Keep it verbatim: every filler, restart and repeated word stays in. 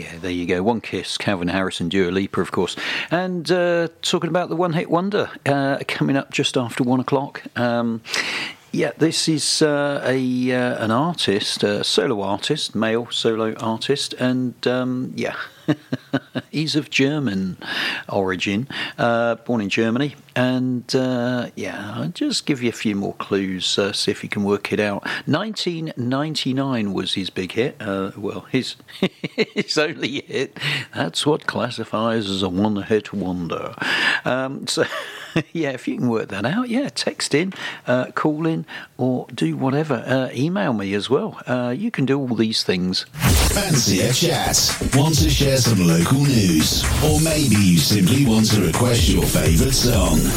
yeah, there you go. One Kiss, Calvin Harris and Dua Lipa, of course. And uh, talking about the One Hit Wonder, uh, coming up just after one o'clock. Um, yeah, this is uh, a uh, an artist, a solo artist, male solo artist, and um, yeah, he's of German origin, uh, born in Germany. And uh, yeah, I'll just give you a few more clues, uh, see if you can work it out. nineteen ninety-nine was his big hit. Uh, well, his his only hit. That's what classifies as a one-hit wonder. Um, so. Yeah, if you can work that out, yeah, text in, uh, call in, or do whatever. Uh, email me as well. Uh, you can do all these things. Fancy a chat? Want to share some local news? Or maybe you simply want to request your favourite song?